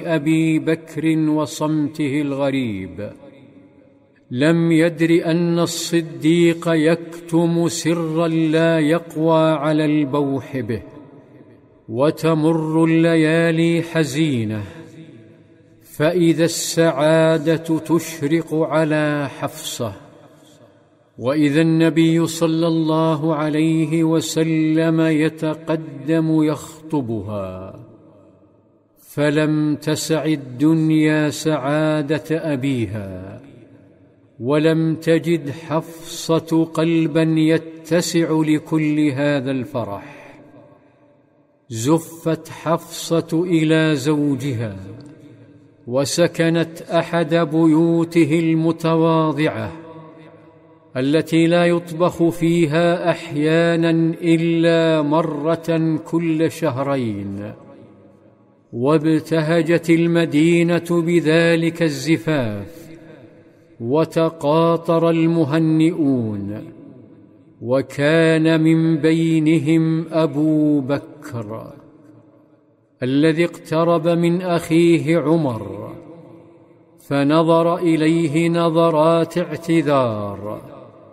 أبي بكر وصمته الغريب. لم يدر أن الصديق يكتم سرا لا يقوى على البوح به. وتمر الليالي حزينة، فإذا السعادة تشرق على حفصة، وإذا النبي صلى الله عليه وسلم يتقدم يخطبها. فلم تسع الدنيا سعادة أبيها، ولم تجد حفصة قلبا يتسع لكل هذا الفرح. زفت حفصة إلى زوجها، وسكنت أحد بيوته المتواضعة التي لا يطبخ فيها أحيانا إلا مرة كل شهرين. وابتهجت المدينة بذلك الزفاف، وتقاطر المهنئون، وكان من بينهم أبو بكر الذي اقترب من أخيه عمر، فنظر إليه نظرات اعتذار،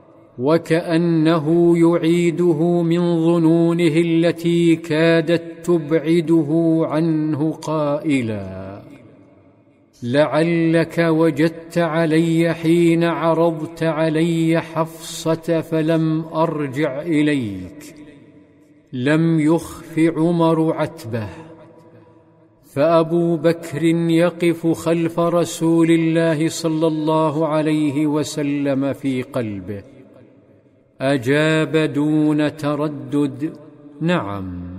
وكأنه يعيده من ظنونه التي كادت تبعده عنه، قائلا: لعلك وجدت علي حين عرضت علي حفصة فلم أرجع إليك. لم يخف عمر عتبه، فأبو بكر يقف خلف رسول الله صلى الله عليه وسلم في قلبه. أجاب دون تردد: نعم.